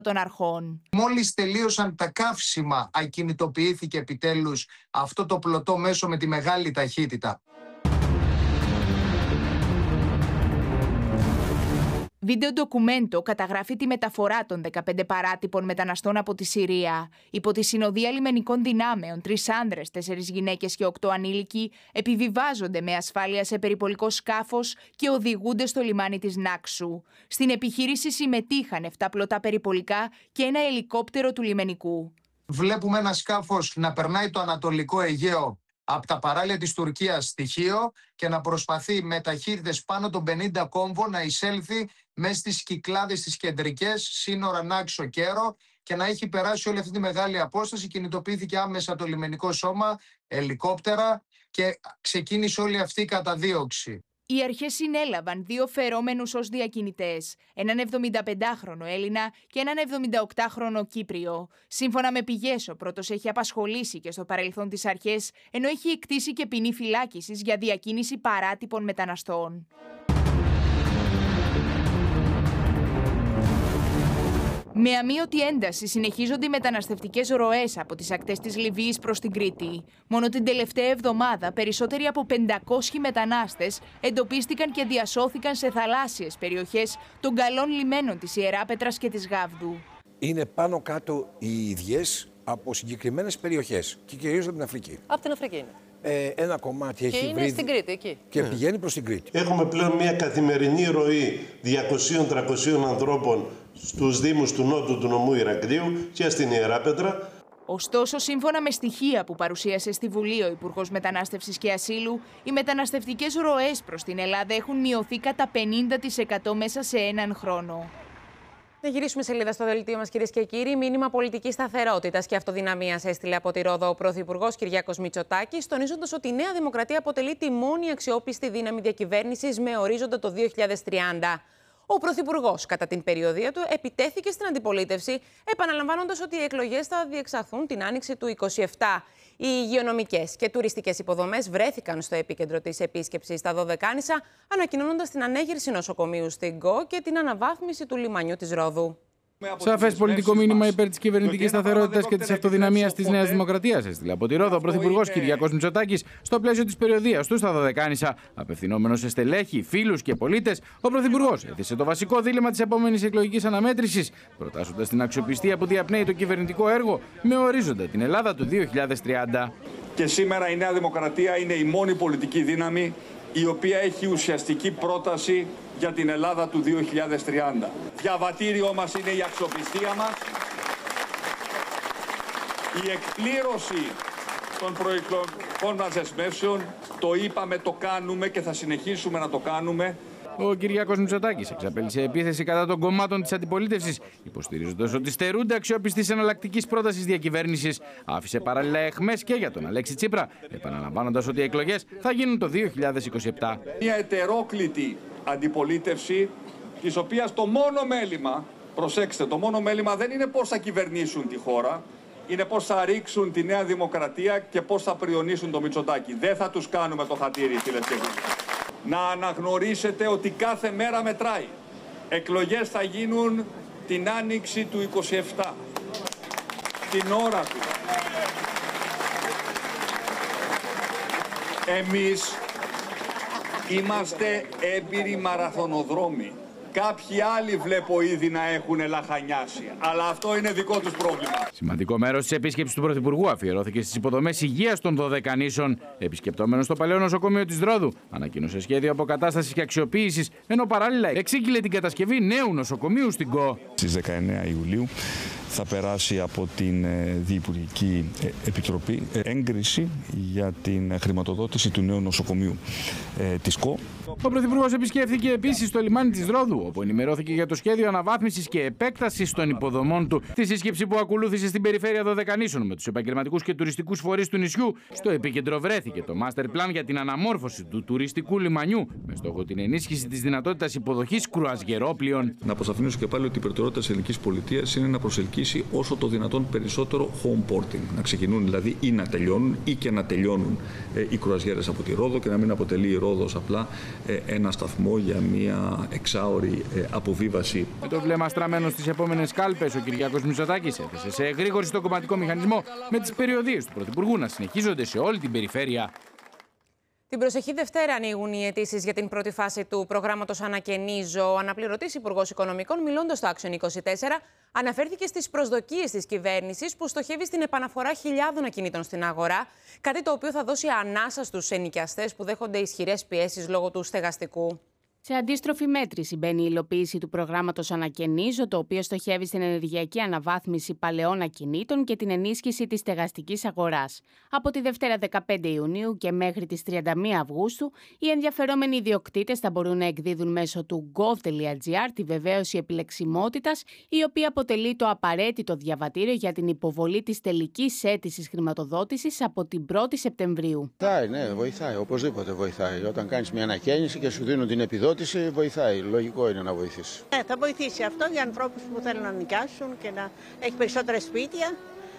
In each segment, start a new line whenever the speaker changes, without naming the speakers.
των αρχών.
Μόλις τελείωσαν τα καύσιμα, ακινητοποιήθηκε επιτέλους αυτό το πλωτό μέσο με τη μεγάλη ταχύτητα.
Βίντεο ντοκουμέντο καταγράφει τη μεταφορά των 15 παράτυπων μεταναστών από τη Συρία. Υπό τη συνοδεία λιμενικών δυνάμεων, 3 άνδρες, 4 γυναίκες και 8 ανήλικοι επιβιβάζονται με ασφάλεια σε περιπολικό σκάφος και οδηγούνται στο λιμάνι της Νάξου. Στην επιχείρηση συμμετείχαν 7 πλωτά περιπολικά και ένα ελικόπτερο του λιμενικού.
Βλέπουμε ένα σκάφος να περνάει το Ανατολικό Αιγαίο από τα παράλια της Τουρκίας στη Χίο και να προσπαθεί με ταχύτητες πάνω των 50 κόμβο να εισέλθει μέσα στις Κυκλάδες τις κεντρικές, σύνορα Νάξο Κέρο, και να έχει περάσει όλη αυτή τη μεγάλη απόσταση. Κινητοποιήθηκε άμεσα το λιμενικό σώμα, ελικόπτερα, και ξεκίνησε όλη αυτή η καταδίωξη.
Οι αρχές συνέλαβαν 2 φερόμενους ως διακινητές, έναν 75χρονο Έλληνα και έναν 78χρονο Κύπριο. Σύμφωνα με πηγές, ο πρώτος έχει απασχολήσει και στο παρελθόν τις αρχές, ενώ έχει εκτίσει και ποινή φυλάκισης για διακίνηση παράτυπων μεταναστών. Με αμείωτη ένταση συνεχίζονται οι μεταναστευτικές ροές από τις ακτές της Λιβύης προς την Κρήτη. Μόνο την τελευταία εβδομάδα περισσότεροι από 500 μετανάστες εντοπίστηκαν και διασώθηκαν σε θαλάσσιες περιοχές των καλών λιμένων της Ιεράπετρας και της Γάβδου.
Είναι πάνω κάτω οι ίδιες από συγκεκριμένες περιοχές και κυρίως από την Αφρική.
Από την Αφρική είναι.
Ένα κομμάτι έχει
είναι στην Κρήτη, εκεί.
Και πηγαίνει προς την Κρήτη.
Έχουμε πλέον μια καθημερινή ροή 200-300 ανθρώπων στους δήμους του Νότου του νομού Ηρακλείου και στην Ιεράπετρα.
Ωστόσο, σύμφωνα με στοιχεία που παρουσίασε στη Βουλή ο Υπουργός Μετανάστευσης και Ασύλου, οι μεταναστευτικές ροές προς την Ελλάδα έχουν μειωθεί κατά 50% μέσα σε έναν χρόνο.
Να γυρίσουμε σελίδα στο δελτίο μας, κυρίες και κύριοι. Μήνυμα πολιτικής σταθερότητας και αυτοδυναμίας έστειλε από τη Ρόδο ο Πρωθυπουργός Κυριάκος Μητσοτάκης, τονίζοντας ότι η Νέα Δημοκρατία αποτελεί τη μόνη αξιόπιστη δύναμη διακυβέρνησης με ορίζοντα το 2030. Ο Πρωθυπουργός, κατά την περιοδία του, επιτέθηκε στην αντιπολίτευση, επαναλαμβάνοντας ότι οι εκλογές θα διεξαχθούν την άνοιξη του 2027. Οι υγειονομικές και τουριστικές υποδομές βρέθηκαν στο επίκεντρο της επίσκεψης στα Δωδεκάνησα, ανακοινώνοντας την ανέγερση νοσοκομείου στην ΚΟ και την αναβάθμιση του λιμανιού της Ρόδου.
Σαφές πολιτικό μήνυμα υπέρ της κυβερνητικής σταθερότητας και της αυτοδυναμίας της Νέας Δημοκρατίας έστειλε από τη Ρόδο ο Πρωθυπουργός Κυριάκος Μητσοτάκης στο πλαίσιο της περιοδίας του στα Δωδεκάνησα. Απευθυνόμενος σε στελέχη, φίλους και πολίτες, ο Πρωθυπουργός έθεσε το βασικό δίλημμα της επόμενης εκλογικής αναμέτρησης, προτάσσοντας την αξιοπιστία που διαπνέει το κυβερνητικό έργο με ορίζοντα την Ελλάδα του 2030.
Και σήμερα η Νέα Δημοκρατία είναι η μόνη πολιτική δύναμη η οποία έχει ουσιαστική πρόταση για την Ελλάδα του 2030. Διαβατήριό μας είναι η αξιοπιστία μας, η εκπλήρωση των προεκλογικών μας δεσμεύσεων, το είπαμε, το κάνουμε και θα συνεχίσουμε να το κάνουμε.
Ο Κυριάκος Μητσοτάκης εξαπέλυσε επίθεση κατά των κομμάτων της αντιπολίτευσης, υποστηρίζοντας ότι στερούνται αξιόπιστης εναλλακτικής πρότασης διακυβέρνησης. Άφησε παράλληλα αιχμές και για τον Αλέξη Τσίπρα, επαναλαμβάνοντας ότι οι εκλογές θα γίνουν το 2027.
Μια ετερόκλητη αντιπολίτευση, της οποίας το μόνο μέλημα, προσέξτε, το μόνο μέλημα δεν είναι πώς θα κυβερνήσουν τη χώρα, είναι πώς θα ρίξουν τη Νέα Δημοκρατία και πώς θα πριονίσουν το Μητσοτάκη. Δεν θα τους κάνουμε το χατήρι, φίλες και φίλοι. Να αναγνωρίσετε ότι κάθε μέρα μετράει. Εκλογές θα γίνουν την άνοιξη του 27, την ώρα του. Εμείς είμαστε έμπειροι μαραθωνοδρόμοι. Κάποιοι άλλοι βλέπω ήδη να έχουν λαχανιάσει, αλλά αυτό είναι δικό τους πρόβλημα.
Σημαντικό μέρος της επίσκεψης του Πρωθυπουργού αφιερώθηκε στις υποδομές υγείας των Δωδεκανήσων. Επισκεπτόμενος στο παλαιό νοσοκομείο της Ρόδου, ανακοίνωσε σχέδιο αποκατάστασης και αξιοποίησης, ενώ παράλληλα εξήγηλε την κατασκευή νέου νοσοκομείου στην ΚΟ.
Στις 19 Ιουλίου θα περάσει από την Διυπουργική Επιτροπή έγκριση για την χρηματοδότηση του νέου νοσοκομείου της ΚΟ.
Ο Πρωθυπουργός επισκέφθηκε επίσης το λιμάνι της Ρόδου, όπου ενημερώθηκε για το σχέδιο αναβάθμισης και επέκτασης των υποδομών του. Τη σύσκεψη που ακολούθησε στην περιφέρεια Δωδεκανήσων με τους επαγγελματικούς και τουριστικούς φορείς του νησιού, στο επίκεντρο βρέθηκε το Master Plan για την αναμόρφωση του τουριστικού λιμανιού, με στόχο την ενίσχυση της δυνατότητας υποδοχής κρουαζιερόπλοιων.
Να αποσαφηνίσω και πάλι ότι η προτεραιότητα της ελληνικής πολιτείας είναι να προσελκύει αρχίσει όσο το δυνατόν περισσότερο home porting. Να ξεκινούν δηλαδή ή να τελειώνουν ή και να τελειώνουν οι κρουαζιέρες από τη Ρόδο και να μην αποτελεί η Ρόδος απλά ένα σταθμό για μια εξάωρη αποβίβαση.
Με το βλέμμα στραμμένο στις επόμενες κάλπες, ο Κυριάκος Μητσοτάκης έθεσε σε εγρήγορση τον κομματικό μηχανισμό με τις περιοδίες του Πρωθυπουργού να συνεχίζονται σε όλη την περιφέρεια.
Την προσεχή Δευτέρα ανοίγουν οι αιτήσεις για την πρώτη φάση του προγράμματος Ανακαινίζω. Ο αναπληρωτής Υπουργός Οικονομικών, μιλώντας στο Action 24, αναφέρθηκε στις προσδοκίες της κυβέρνησης που στοχεύει στην επαναφορά χιλιάδων ακινήτων στην αγορά, κάτι το οποίο θα δώσει ανάσα στους ενοικιαστές που δέχονται ισχυρές πιέσεις λόγω του στεγαστικού.
Σε αντίστροφη μέτρηση μπαίνει η υλοποίηση του προγράμματος Ανακαινίζω, το οποίο στοχεύει στην ενεργειακή αναβάθμιση παλαιών ακινήτων και την ενίσχυση της στεγαστικής αγοράς. Από τη Δευτέρα 15 Ιουνίου και μέχρι τις 31 Αυγούστου, οι ενδιαφερόμενοι ιδιοκτήτες θα μπορούν να εκδίδουν μέσω του gov.gr τη βεβαίωση επιλεξιμότητας, η οποία αποτελεί το απαραίτητο διαβατήριο για την υποβολή της τελικής αίτησης χρηματοδότησης από την 1η Σεπτεμβρίου.
Βοηθάει, οπωσδήποτε βοηθάει. Όταν κάνεις μια ανακαίνιση και σου δίνουν την επιδότηση, βοηθάει. Λογικό είναι να βοηθήσει.
Θα βοηθήσει αυτό για ανθρώπους που θέλουν να νοικιάσουν και να έχει περισσότερα σπίτια.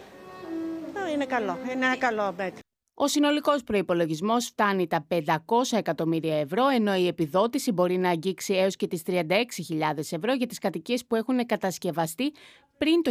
Είναι καλό. Είναι ένα καλό μέτρο.
Ο συνολικός προϋπολογισμός φτάνει τα 500 εκατομμύρια ευρώ, ενώ η επιδότηση μπορεί να αγγίξει έως και τις 36.000 ευρώ για τις κατοικίες που έχουν κατασκευαστεί πριν το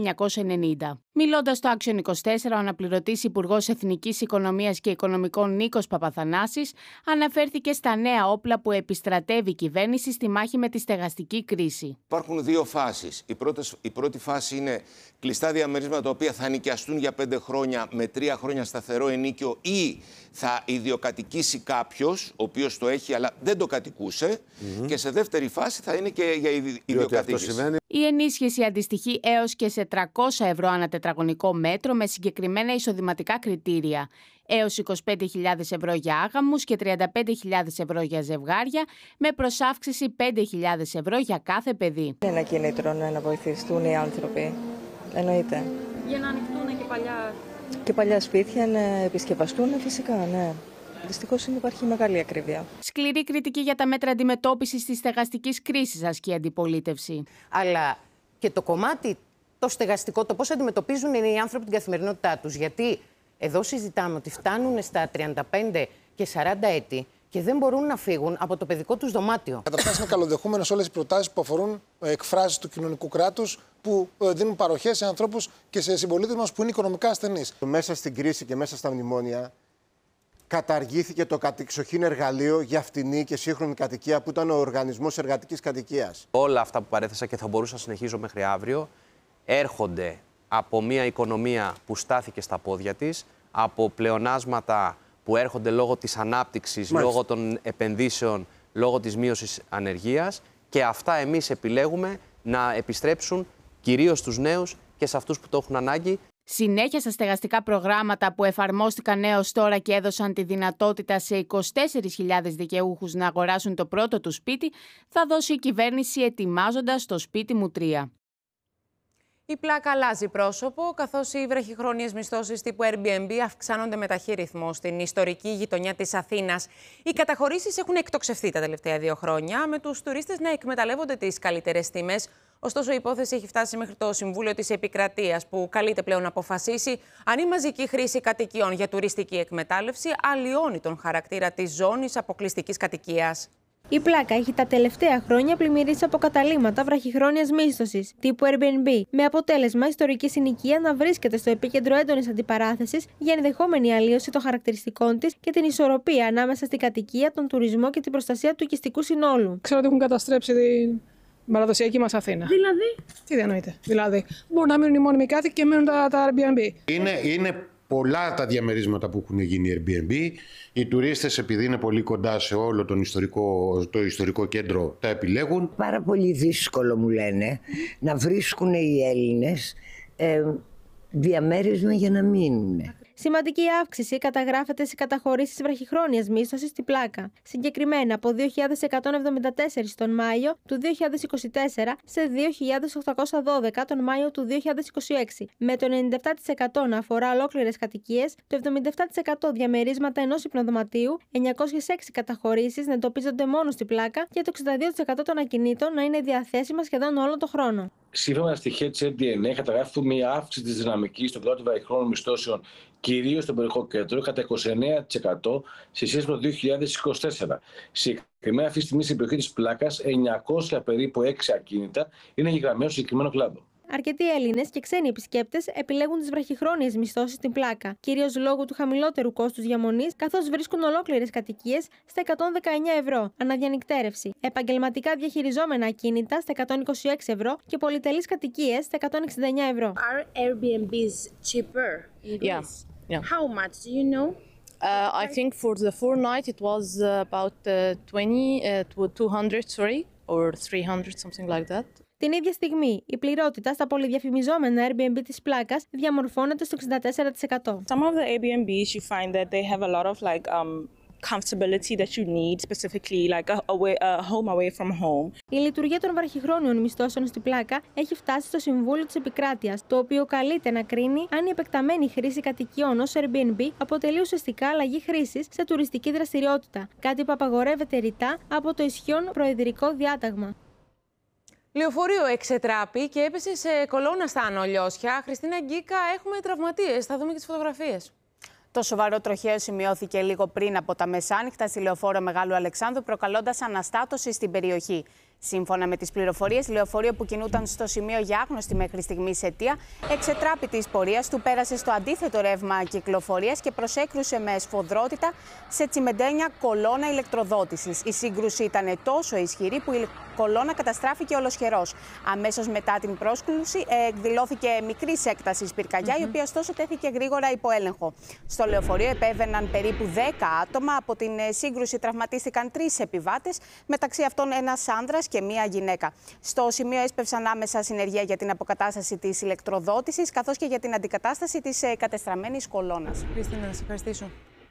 1990. Μιλώντας στο Action 24, ο αναπληρωτής Υπουργός Εθνικής Οικονομίας και Οικονομικών Νίκος Παπαθανάσης αναφέρθηκε στα νέα όπλα που επιστρατεύει η κυβέρνηση στη μάχη με τη στεγαστική κρίση.
Υπάρχουν δύο φάσεις. Η πρώτη φάση είναι κλειστά διαμερίσματα τα οποία θα νοικιαστούν για 5 χρόνια με 3 χρόνια σταθερό ενίκιο ή θα ιδιοκατοικήσει κάποιος, ο οποίος το έχει αλλά δεν το κατοικούσε. Και σε δεύτερη φάση θα είναι και για ιδιοκατοίκηση.
Η ενίσχυση αντιστοιχεί έως και σε 300 ευρώ ανά τετραγωνικό μέτρο με συγκεκριμένα εισοδηματικά κριτήρια. Έως 25.000 ευρώ για άγαμους και 35.000 ευρώ για ζευγάρια, με προσάυξηση 5.000 ευρώ για κάθε παιδί.
Είναι ένα κίνητρο να βοηθηθούν οι άνθρωποι. Εννοείται.
Για να ανοιχτούν
και παλιά σπίτια, να επισκευαστούν φυσικά, ναι. Δυστυχώς υπάρχει μεγάλη ακρίβεια.
Σκληρή κριτική για τα μέτρα αντιμετώπισης της στεγαστικής κρίσης ασκεί η αντιπολίτευση.
Αλλά και το κομμάτι το στεγαστικό, το πώς αντιμετωπίζουν οι άνθρωποι την καθημερινότητά τους. Γιατί εδώ συζητάμε ότι φτάνουν στα 35 και 40 έτη και δεν μπορούν να φύγουν από το παιδικό τους δωμάτιο.
Καταρχάς, είναι καλοδεχούμενες όλες οι προτάσεις που αφορούν εκφράσεις του κοινωνικού κράτους, που δίνουν παροχές σε ανθρώπους και σε συμπολίτες μας που είναι οικονομικά ασθενείς.
Μέσα στην κρίση και μέσα στα μνημόνια καταργήθηκε το κατεξοχήν εργαλείο για φτηνή και σύγχρονη κατοικία που ήταν ο Οργανισμός Εργατικής Κατοικίας.
Όλα αυτά που παρέθεσα και θα μπορούσα να συνεχίζω μέχρι αύριο έρχονται από μια οικονομία που στάθηκε στα πόδια της, από πλεονάσματα που έρχονται λόγω της ανάπτυξης, λόγω των επενδύσεων, λόγω της μείωσης ανεργίας και αυτά εμείς επιλέγουμε να επιστρέψουν κυρίως στους νέους και σε αυτούς που το έχουν ανάγκη.
Συνέχεια στα στεγαστικά προγράμματα που εφαρμόστηκαν έως τώρα και έδωσαν τη δυνατότητα σε 24.000 δικαιούχους να αγοράσουν το πρώτο του σπίτι, θα δώσει η κυβέρνηση ετοιμάζοντας το σπίτι μου 3.
Η πλάκα αλλάζει πρόσωπο, καθώς οι βραχυχρόνιες μισθώσεις τύπου Airbnb αυξάνονται με ταχύ ρυθμό στην ιστορική γειτονιά της Αθήνας. Οι καταχωρήσεις έχουν εκτοξευθεί τα τελευταία 2 χρόνια, με τους τουρίστες να εκμεταλλεύονται τις καλύτερες τιμές. Ωστόσο, η υπόθεση έχει φτάσει μέχρι το Συμβούλιο της Επικρατείας, που καλείται πλέον να αποφασίσει αν η μαζική χρήση κατοικιών για τουριστική εκμετάλλευση αλλοιώνει τον χαρακτήρα της ζώνης αποκλειστικής κατοικίας.
Η πλάκα έχει τα τελευταία χρόνια πλημμυρίσει από καταλύματα βραχυχρόνιας μίσθωσης τύπου Airbnb, με αποτέλεσμα η ιστορική συνοικία να βρίσκεται στο επίκεντρο έντονης αντιπαράθεσης για ενδεχόμενη αλλίωση των χαρακτηριστικών της και την ισορροπία ανάμεσα στην κατοικία, τον τουρισμό και την προστασία του οικιστικού συνόλου.
Ξέρω ότι έχουν καταστρέψει την παραδοσιακή μας Αθήνα.
Δηλαδή?
Τι εννοείται? Δηλαδή, μπορούν να μείνουν οι μόνιμοι κάτοικοι και μένουν τα Airbnb.
Είναι πολλά τα διαμερίσματα που έχουν γίνει Airbnb. Οι τουρίστες, επειδή είναι πολύ κοντά σε όλο το ιστορικό κέντρο, τα επιλέγουν.
Πάρα πολύ δύσκολο, μου λένε, να βρίσκουν οι Έλληνες διαμέρισμα για να μείνουν.
Σημαντική αύξηση καταγράφεται σε καταχωρήσεις βραχυχρόνιας μίσθωσης στην πλάκα. Συγκεκριμένα από 2.174 τον Μάιο του 2024 σε 2.812 τον Μάιο του 2026. Με το 97% να αφορά ολόκληρες κατοικίες, το 77% διαμερίσματα ενός υπνοδωματίου, 906 καταχωρήσεις να εντοπίζονται μόνο στην πλάκα και το 62% των ακινήτων να είναι διαθέσιμα σχεδόν όλο τον χρόνο.
σύμφωνα με τα στοιχεία της RDNA, καταγράφει μια αύξηση της δυναμικής των κλάδων βραχυχρόνων μισθώσεων, κυρίως στον περιοχικό κέντρο, κατά 29% σε σχέση με το 2024. Συγκεκριμένα, αυτή τη στιγμή στην περιοχή της Πλάκας, 900 περίπου 6 ακίνητα είναι εγγεγραμμένα στο συγκεκριμένο κλάδο.
Αρκετοί Έλληνες και ξένοι επισκέπτες επιλέγουν τις βραχυχρόνιες μισθώσεις στην Πλάκα, κυρίως λόγω του χαμηλότερου κόστους διαμονής, καθώς βρίσκουν ολόκληρες κατοικίες στα 119 ευρώ αναδιανυκτέρευση, επαγγελματικά διαχειριζόμενα ακίνητα στα 126 ευρώ και πολυτελείς κατοικίες στα 169 ευρώ.
Are Airbnbs cheaper?
Yeah.
How much do you know?
I think for the 4 night it was about 200, or 300, something like that.
Την ίδια στιγμή, η πληρότητα στα πολυδιαφημιζόμενα Airbnb της Πλάκας διαμορφώνεται στο 64%.
Some of the Airbnbs you find that they have a lot of comfortability that you need, specifically like a home away from home.
Η λειτουργία των βραχυχρόνιων μισθώσεων στην Πλάκα έχει φτάσει στο Συμβούλιο της Επικράτειας, το οποίο καλείται να κρίνει αν η επεκταμένη χρήση κατοικιών ως Airbnb αποτελεί ουσιαστικά αλλαγή χρήσης σε τουριστική δραστηριότητα, κάτι που απαγορεύεται ρητά από το ισχύον προεδρικό διάταγμα.
Λεωφορείο εξετράπη και έπεσε σε κολόνα στα Άνω Λιώσια. Χριστίνα Γκίκα, έχουμε τραυματίες. Θα δούμε και τις φωτογραφίες.
Το σοβαρό τροχαίο σημειώθηκε λίγο πριν από τα μεσάνυχτα στη λεωφόρο Μεγάλου Αλεξάνδρου, προκαλώντας αναστάτωση στην περιοχή. Σύμφωνα με τις πληροφορίες, λεωφορείο που κινούταν στο σημείο για άγνωστη μέχρι στιγμής αιτία, εξετράπη της πορείας του, πέρασε στο αντίθετο ρεύμα κυκλοφορίας και προσέκρουσε με σφοδρότητα σε τσιμεντένια κολόνα ηλεκτροδότησης. Η σύγκρουση ήταν τόσο ισχυρή που η κολόνα καταστράφηκε ολοσχερός. Αμέσως μετά την πρόσκρουση εκδηλώθηκε μικρής έκτασης πυρκαγιά, η οποία ωστόσο τέθηκε γρήγορα υπό έλεγχο. Στο λεωφορείο επέβαιναν περίπου 10 άτομα. Από την σύγκρουση τραυματίστηκαν 3 επιβάτες, μεταξύ αυτών ένας άνδρας και μία γυναίκα. Στο σημείο έσπευσαν άμεσα συνεργεία για την αποκατάσταση της ηλεκτροδότησης, καθώς και για την αντικατάσταση της κατεστραμμένης κολόνας.
Χριστίνα, να σε ευχαριστήσω.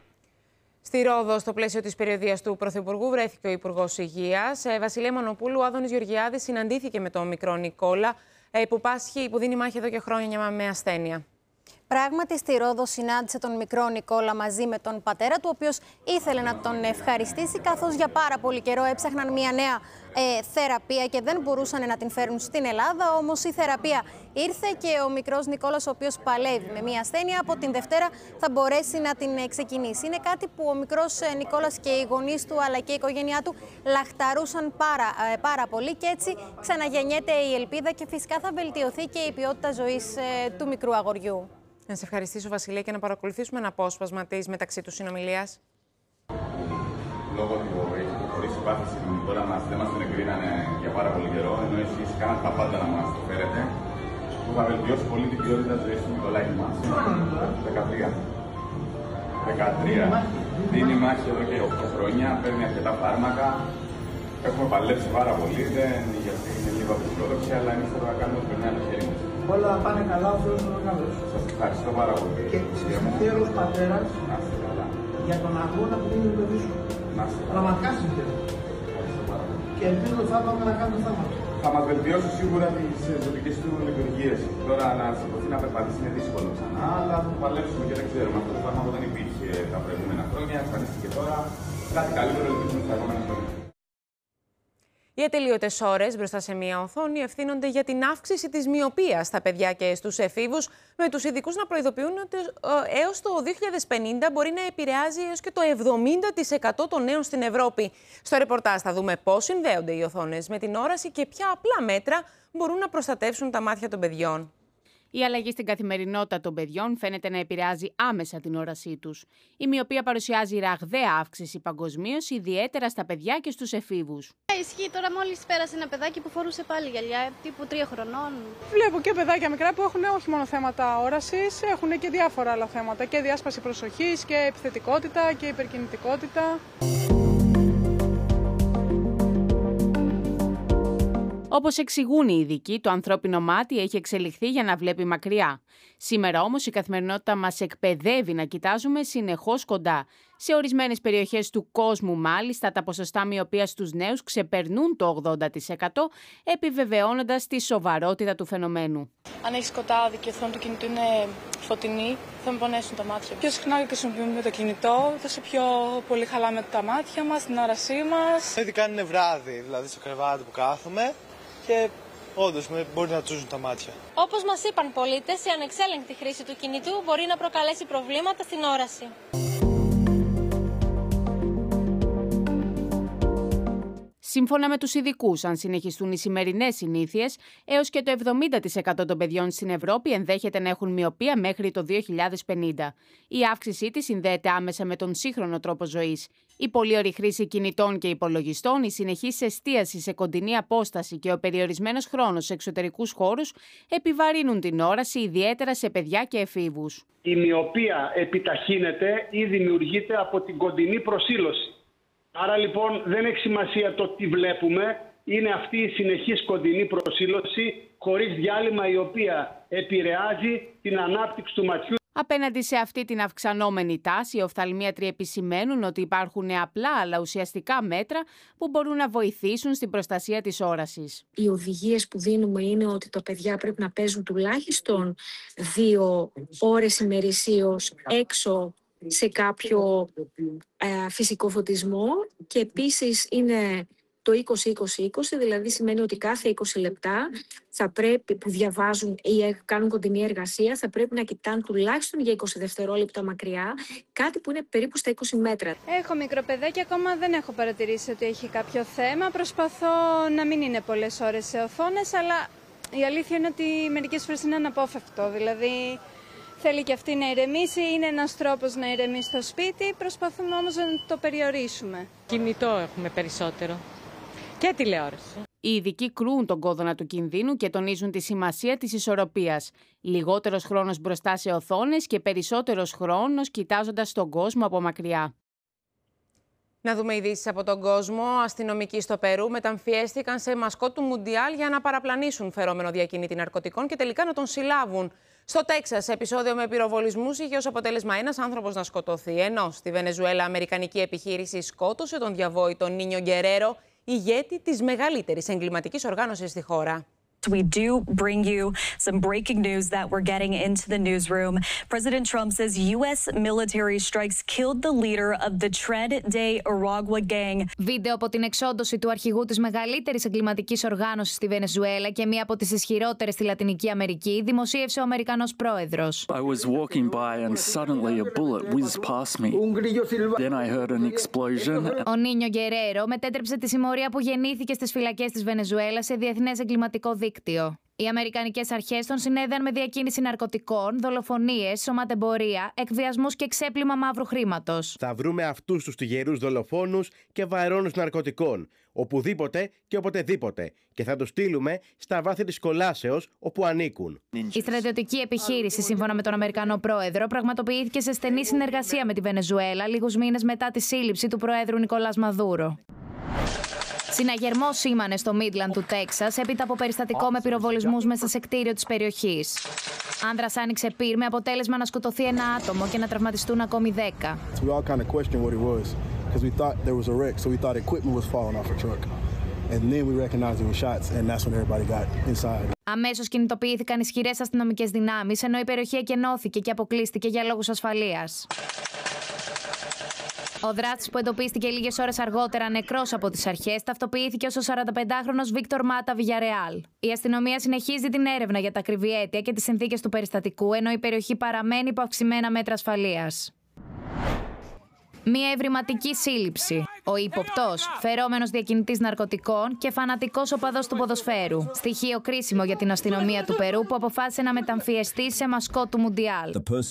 Στη Ρόδο, στο πλαίσιο της περιοδείας του Πρωθυπουργού, βρέθηκε ο Υπουργός Υγείας. Βασιλεία Μανοπούλου, ο Άδωνης Γεωργιάδης συναντήθηκε με τον μικρό Νικόλα, που δίνει μάχη εδώ και χρόνια με ασθένεια.
Πράγματι, στη Ρόδο συνάντησε τον μικρό Νικόλα μαζί με τον πατέρα του, ο οποίος ήθελε να τον ευχαριστήσει, καθώς για πάρα πολύ καιρό έψαχναν μια νέα θεραπεία και δεν μπορούσαν να την φέρουν στην Ελλάδα. Όμως η θεραπεία ήρθε και ο μικρός Νικόλας, ο οποίος παλεύει με μια ασθένεια, από την Δευτέρα θα μπορέσει να την ξεκινήσει. Είναι κάτι που ο μικρός Νικόλας και οι γονείς του αλλά και η οικογένειά του λαχταρούσαν πάρα πολύ, και έτσι ξαναγεννιέται η ελπίδα και φυσικά θα βελτιωθεί και η ποιότητα ζωής του μικρού αγοριού.
Να σε ευχαριστήσω, Βασιλεία, και να παρακολουθήσουμε ένα απόσπασμα της μεταξύ τους συνομιλίας.
Λόγω του έχει προχωρήσει η πάθηση με Νικόλα μας, δεν μας την εγκρίνανε για πάρα πολύ καιρό, ενώ εσείς κάνατε τα πάντα να μας το φέρετε, που θα βελτιώσει πολύ την ποιότητα ζωής του Νικολάκη μας. 13. Δίνει μάχη εδώ και 8 χρόνια, παίρνει αρκετά φάρμακα. Έχουμε παλέψει πάρα πολύ, γιατί είναι λίγο απεσιόδοξη, αλλά εμείς θα τα κάνουμε ό,τι περνάει από το χέρι μας.
Όλα πάνε καλά, ο Θεός είναι καλός.
Σας ευχαριστώ πάρα πολύ.
Και συγχαίρω ως πατέρας για τον αγώνα που δίνει το παιδί σου. Πραγματικά συγχαίρω. Και ελπίζω ότι θα πάμε να κάνουμε θαύματα.
Θα μας βελτιώσει σίγουρα τις ζωτικές του λειτουργίες. Τώρα να σηκωθεί να περπατήσει είναι δύσκολο ξανά, αλλά θα παλέψουμε και δεν ξέρουμε. Αυτό το φάρμακο δεν υπήρχε τα προηγούμενα χρόνια, εμφανίστηκε τώρα. Κάτι καλύτερο ελπίζουμε στα επόμενα χρόνια.
Οι ατελείωτες ώρες μπροστά σε μία οθόνη ευθύνονται για την αύξηση της μοιοπίας στα παιδιά και στους εφήβους, με τους ειδικούς να προειδοποιούν ότι έως το 2050 μπορεί να επηρεάζει έως και το 70% των νέων στην Ευρώπη. Στο ρεπορτάζ θα δούμε πώς συνδέονται οι οθόνες με την όραση και ποια απλά μέτρα μπορούν να προστατεύσουν τα μάτια των παιδιών.
Η αλλαγή στην καθημερινότητα των παιδιών φαίνεται να επηρεάζει άμεσα την όρασή τους. Η μοιοπία παρουσιάζει ραγδαία αύξηση παγκοσμίως, ιδιαίτερα στα παιδιά και στους εφήβους.
Ισχύει, τώρα μόλις πέρασε ένα παιδάκι που φορούσε πάλι γυαλιά, τύπου 3 χρονών.
Βλέπω και παιδάκια μικρά που έχουν όχι μόνο θέματα όρασης, έχουν και διάφορα άλλα θέματα. Και διάσπαση προσοχής και επιθετικότητα και υπερκινητικότητα.
Όπως εξηγούν οι ειδικοί, το ανθρώπινο μάτι έχει εξελιχθεί για να βλέπει μακριά. Σήμερα όμως η καθημερινότητα μας εκπαιδεύει να κοιτάζουμε συνεχώς κοντά. Σε ορισμένες περιοχές του κόσμου, μάλιστα, τα ποσοστά μοιοπίας στους νέους ξεπερνούν το 80%, επιβεβαιώνοντας τη σοβαρότητα του φαινομένου.
Αν έχει σκοτάδι και η οθόνη του κινητού είναι φωτεινή, θα με πονέσουν τα μάτια. Πιο συχνά χρησιμοποιούμε το κινητό, τόσο πιο πολύ χαλάμε τα μάτια μας, την όρασή μας.
Ειδικά είναι βράδυ, δηλαδή στο κρεβάτι που κάθομαι, και
όντως μπορεί να τσούζουν τα μάτια.
Όπως μας είπαν πολίτες, η ανεξέλεγκτη χρήση του κινητού μπορεί να προκαλέσει προβλήματα στην όραση.
Σύμφωνα με τους ειδικούς, αν συνεχιστούν οι σημερινές συνήθειες, έως και το 70% των παιδιών στην Ευρώπη ενδέχεται να έχουν μοιοπία μέχρι το 2050. Η αύξησή της συνδέεται άμεσα με τον σύγχρονο τρόπο ζωής. Η πολύωρη χρήση κινητών και υπολογιστών, η συνεχής εστίαση σε κοντινή απόσταση και ο περιορισμένος χρόνος σε εξωτερικούς χώρους επιβαρύνουν την όραση, ιδιαίτερα σε παιδιά και εφήβους.
Η μοιοπία επιταχύνεται ή δημιουργείται από την κοντινή προσήλωση. Άρα λοιπόν δεν έχει σημασία το τι βλέπουμε, είναι αυτή η συνεχής κοντινή προσήλωση χωρίς διάλειμμα, η οποία επηρεάζει την ανάπτυξη του ματιού.
Απέναντι σε αυτή την αυξανόμενη τάση, οι οφθαλμίατροι επισημαίνουν ότι υπάρχουν απλά αλλά ουσιαστικά μέτρα που μπορούν να βοηθήσουν στην προστασία της όρασης.
Οι οδηγίες που δίνουμε είναι ότι τα παιδιά πρέπει να παίζουν τουλάχιστον 2 ώρες ημερησίως έξω σε κάποιο φυσικό φωτισμό και επίσης είναι το 20-20-20, δηλαδή σημαίνει ότι κάθε 20 λεπτά θα πρέπει, που διαβάζουν ή κάνουν κοντινή εργασία, θα πρέπει να κοιτάνε τουλάχιστον για 20 δευτερόλεπτα μακριά, κάτι που είναι περίπου στα 20 μέτρα.
Έχω μικρό παιδάκι, ακόμα δεν έχω παρατηρήσει ότι έχει κάποιο θέμα. Προσπαθώ να μην είναι πολλές ώρες σε οθόνες, αλλά η αλήθεια είναι ότι μερικές φορές είναι αναπόφευκτο, δηλαδή θέλει και αυτή να ηρεμήσει, είναι ένας τρόπος να ηρεμήσει στο σπίτι, προσπαθούμε όμως να το περιορίσουμε.
Κινητό έχουμε περισσότερο και τηλεόραση.
Οι ειδικοί κρούν τον κόδωνα του κινδύνου και τονίζουν τη σημασία της ισορροπίας. Λιγότερος χρόνος μπροστά σε οθόνες και περισσότερος χρόνος κοιτάζοντας τον κόσμο από μακριά.
Να δούμε ειδήσεις από τον κόσμο. Αστυνομικοί στο Περού μεταμφιέστηκαν σε μασκότ του Μουντιάλ για να παραπλανήσουν φερόμενο διακίνητη ναρκωτικών και τελικά να τον συλλάβουν. Στο Τέξας, επεισόδιο με πυροβολισμούς είχε ως αποτέλεσμα ένας άνθρωπος να σκοτωθεί. Ενώ στη Βενεζουέλα, αμερικανική επιχείρηση σκότωσε τον διαβόητο Νίνιο Γκερέρο, ηγέτη της μεγαλύτερης εγκληματικής οργάνωσης στη χώρα.
We do bring you some breaking news that we're getting into the newsroom. President Trump says U.S. military strikes killed the leader of the Tren de Aragua gang.
Βίντεο από την εξόντωση του αρχηγού της μεγαλύτερης εγκληματικής οργάνωσης στη Βενεζουέλα και μία από τις ισχυρότερες στη Λατινική Αμερική δημοσίευσε ο Αμερικανός πρόεδρος.
I was walking by and suddenly a bullet whizzed past me. Then I heard an explosion.
Ο Νίνιο Γκερέρο μετέτρεψε τη συμμορία που γεννήθηκε στις φυλακές της Βενεζουέλα σε διεθνές εγκληματικό δίκτυο. Οι αμερικανικές αρχές τον συνέδεαν με διακίνηση ναρκωτικών, δολοφονίες, σωματεμπορία, εκβιασμούς και ξέπλυμα μαύρου χρήματος.
Θα βρούμε αυτούς τους τυγερούς δολοφόνους και βαρώνους ναρκωτικών, οπουδήποτε και οποτεδήποτε, και θα τους στείλουμε στα βάθη της κολάσεως όπου ανήκουν.
Η στρατιωτική επιχείρηση, σύμφωνα με τον Αμερικανό πρόεδρο, πραγματοποιήθηκε σε στενή συνεργασία με τη Βενεζουέλα λίγους μήνες μετά τη σύλληψη του πρόεδρου Νικολάς Μαδούρο. Συναγερμό σήμανε στο Μίτλαντ του Τέξας έπειτα από περιστατικό με πυροβολισμούς μέσα σε κτίριο της περιοχής. Άνδρας άνοιξε πυρ με αποτέλεσμα να σκοτωθεί ένα άτομο και να τραυματιστούν ακόμη 10. Αμέσως κινητοποιήθηκαν ισχυρές αστυνομικές δυνάμεις, ενώ η περιοχή εκενώθηκε και αποκλείστηκε για λόγους ασφαλείας. Ο δράστης, που εντοπίστηκε λίγες ώρες αργότερα νεκρός από τις αρχές, ταυτοποιήθηκε ως ο 45χρονος Βίκτορ Μάτα Βιγιαρεάλ. Η αστυνομία συνεχίζει την έρευνα για τα ακριβή αίτια και τις συνθήκες του περιστατικού, ενώ η περιοχή παραμένει υπό αυξημένα μέτρα ασφαλείας. Μία ευρηματική σύλληψη. Ο ύποπτος, φερόμενος διακινητής ναρκωτικών και φανατικός οπαδός του ποδοσφαίρου. Στοιχείο κρίσιμο για την αστυνομία του Περού, που αποφάσισε να μεταμφιεστεί σε μασκότ του Μουντιάλ.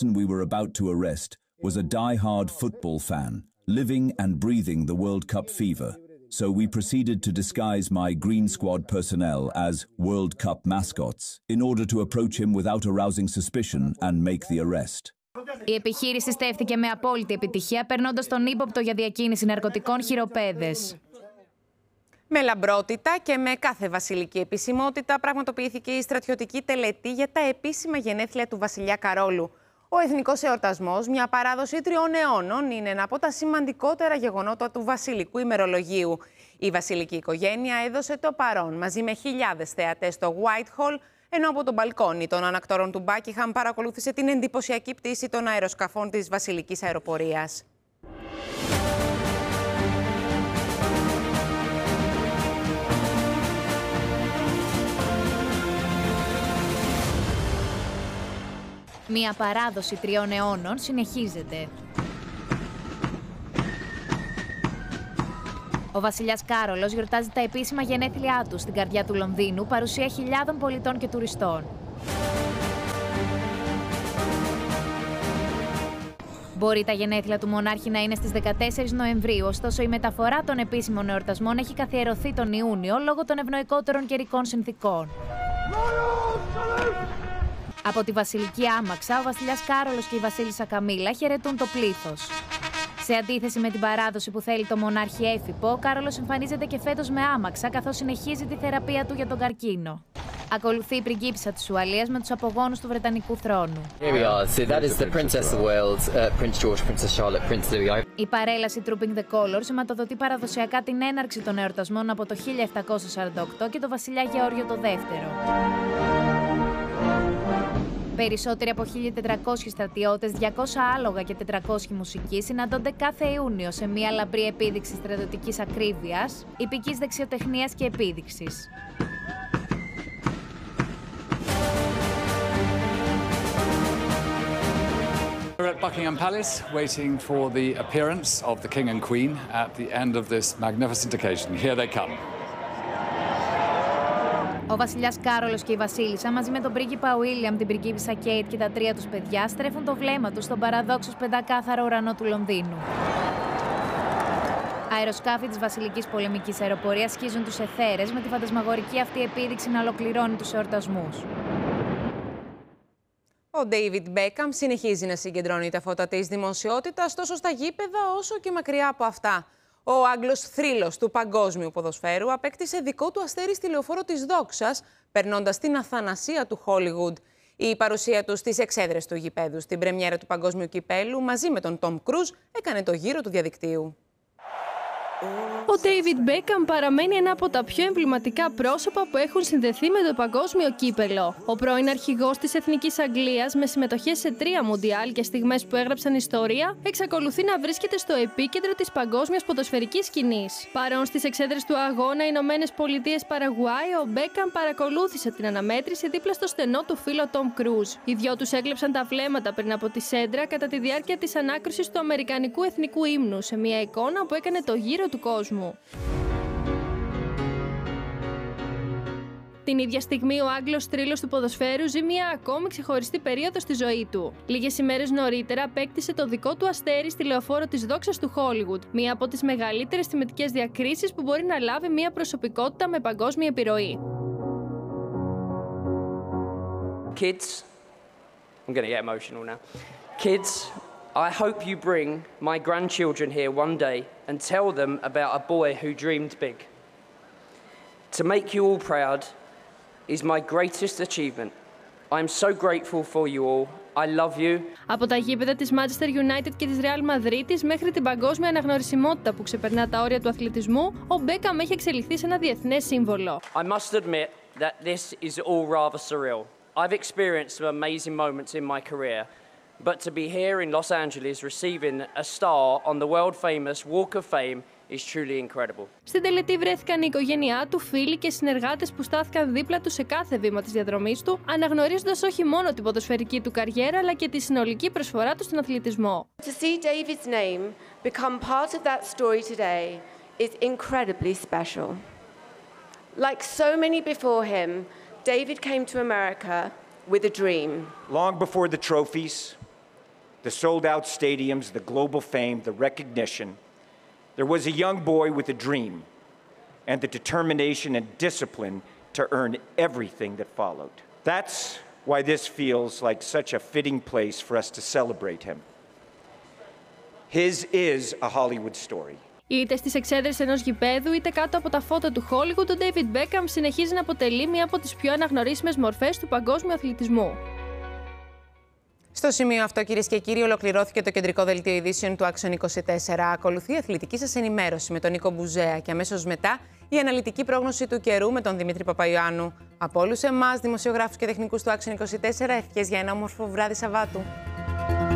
Was a die-hard football fan, living and breathing the World Cup fever. So we proceeded to disguise my Green Squad personnel as World Cup mascots in order to approach him without arousing suspicion and make the arrest.
Η επιχείρηση στέφθηκε με απόλυτη επιτυχία, περνώντας τον ύποπτο για διακίνηση ναρκωτικών χειροπέδες.
Με λαμπρότητα και με κάθε βασιλική επισημότητα πραγματοποιήθηκε η στρατιωτική τελετή για τα επίσημα γενέθλια του βασιλιά Καρόλου. Ο εθνικός εορτασμός, μια παράδοση 3 αιώνων, είναι ένα από τα σημαντικότερα γεγονότα του βασιλικού ημερολογίου. Η βασιλική οικογένεια έδωσε το παρόν μαζί με χιλιάδες θεατές στο Whitehall, ενώ από τον μπαλκόνι των ανακτόρων του Buckingham παρακολούθησε την εντυπωσιακή πτήση των αεροσκαφών της βασιλικής αεροπορίας.
Μία παράδοση 3 αιώνων συνεχίζεται. Ο βασιλιάς Κάρολος γιορτάζει τα επίσημα γενέθλιά του στην καρδιά του Λονδίνου, παρουσία χιλιάδων πολιτών και τουριστών. Μπορεί τα γενέθλια του μονάρχη να είναι στις 14 Νοεμβρίου, ωστόσο η μεταφορά των επίσημων εορτασμών έχει καθιερωθεί τον Ιούνιο λόγω των ευνοϊκότερων καιρικών συνθηκών. Από τη βασιλική άμαξα, ο βασιλιάς Κάρολος και η βασίλισσα Καμίλα χαιρετούν το πλήθος. Σε αντίθεση με την παράδοση που θέλει το μονάρχη έφυπο, ο Κάρολος εμφανίζεται και φέτος με άμαξα, καθώς συνεχίζει τη θεραπεία του για τον καρκίνο. Ακολουθεί η πριγκίπισσα της Ουαλίας με τους απογόνους του Βρετανικού θρόνου. Η παρέλαση Trooping the Colour σηματοδοτεί παραδοσιακά την έναρξη των εορτασμών από το 1748 και το βασιλιά Γεώργιο το δεύτερο. Περισσότεροι από 1.400 στρατιώτες, 200 άλογα και 400 μουσικοί συναντώνται κάθε Ιούνιο σε μια λαμπρή επίδειξη στρατιωτικής ακρίβειας, ιππικής δεξιοτεχνίας και επίδειξης.
We're at Buckingham Palace, waiting for the appearance of the King and Queen at the end of this magnificent occasion. Here they come.
Ο βασιλιάς Κάρολος και η βασίλισσα, μαζί με τον πρίγκιπα William, την πριγκίπισσα Κέιτ και τα 3 τους παιδιά, στρέφουν το βλέμμα τους στον παραδόξως πεντακάθαρο ουρανό του Λονδίνου. Αεροσκάφη της βασιλικής πολεμικής αεροπορίας σκίζουν τους αιθέρες, με τη φαντασμαγορική αυτή επίδειξη να ολοκληρώνει τους εορτασμούς.
Ο Ντέιβιντ Μπέκαμ συνεχίζει να συγκεντρώνει τα φώτα της δημοσιότητας τόσο στα γήπεδα όσο και μακριά από αυτά. Ο Άγγλος θρύλος του παγκόσμιου ποδοσφαίρου απέκτησε δικό του αστέρι στη λεωφόρο της δόξας, περνώντας την αθανασία του Hollywood. Η παρουσία του στις εξέδρες του γηπέδου στην πρεμιέρα του παγκόσμιου κυπέλου μαζί με τον Τομ Κρούζ έκανε το γύρο του διαδικτύου.
Ο David Beckham παραμένει ένα από τα πιο εμβληματικά πρόσωπα που έχουν συνδεθεί με το παγκόσμιο κύπελο. Ο πρώην αρχηγός της Εθνικής Αγγλίας, με συμμετοχές σε 3 Μουντιάλ και στιγμές που έγραψαν ιστορία, εξακολουθεί να βρίσκεται στο επίκεντρο της παγκόσμιας ποδοσφαιρικής σκηνής. Παρόν στις εξέδρες του αγώνα Ηνωμένες Πολιτείες Παραγουάη, ο Beckham παρακολούθησε την αναμέτρηση δίπλα στο στενό του φίλο Tom Cruise. Οι δυο τους έκλεψαν τα βλέμματα πριν από τη σέντρα κατά τη διάρκεια της ανάκρισης του Αμερικανικού Εθνικού Ύμνου, σε μια εικόνα που έκανε το γύρο του κόσμου. Την ίδια στιγμή, ο Άγγλος θρύλος του ποδοσφαίρου ζει μια ακόμη ξεχωριστή περίοδο στη ζωή του. Λίγες ημέρες νωρίτερα απέκτησε το δικό του αστέρι στη λεωφόρο της δόξας του Hollywood, μία από τις μεγαλύτερες τιμητικές διακρίσεις που μπορεί να λάβει μια προσωπικότητα με παγκόσμια επιρροή.
Kids, I'm going to get emotional now. Kids, I hope you bring my grandchildren here one day and tell them about a boy who dreamed big. To make you all proud is my greatest achievement. I'm so grateful for you all. I love you.
Από τα γήπεδα της Manchester United και της Real Madrid μέχρι την παγκόσμια αναγνωρισιμότητα που ξεπερνά τα όρια του αθλητισμού, ο Beckham έχει εξελιχθεί σε ένα διεθνές σύμβολο.
I must admit that this is all rather surreal. I've experienced some amazing moments in my career. But to be here in Los Angeles receiving a star on the world-famous Walk of Fame is truly incredible.
Στην τελετή βρέθηκαν η οικογένειά του, φίλοι και συνεργάτες που στάθηκαν δίπλα του σε κάθε βήμα της διαδρομής του, αναγνωρίζοντας όχι μόνο την ποδοσφαιρική του καριέρα, αλλά και τη συνολική προσφορά του στον αθλητισμό.
To see David's name become part of that story today is incredibly special. Like so many before him, David came to America with a dream.
Long before the trophies, the sold-out stadiums, the global fame, the recognition, there was a young boy with a dream and the determination and discipline to earn everything that followed. That's why this feels like such a fitting place for us to celebrate him. His is a Hollywood story.
Είτε στις εξέδρες ενός γηπέδου, είτε κάτω από τα φώτα του Hollywood, ο David Beckham συνεχίζει να αποτελεί μία από τις πιο αναγνωρίσιμες μορφές του παγκόσμιου αθλητισμού.
Στο σημείο αυτό, κυρίες και κύριοι, ολοκληρώθηκε το κεντρικό δελτίο ειδήσεων του Action 24. Ακολουθεί η αθλητική σας ενημέρωση με τον Νίκο Μπουζέα και αμέσως μετά η αναλυτική πρόγνωση του καιρού με τον Δημήτρη Παπαϊωάννου. Από όλους εμάς, δημοσιογράφους και τεχνικούς του Action 24, ευχές για ένα όμορφο βράδυ Σαββάτου.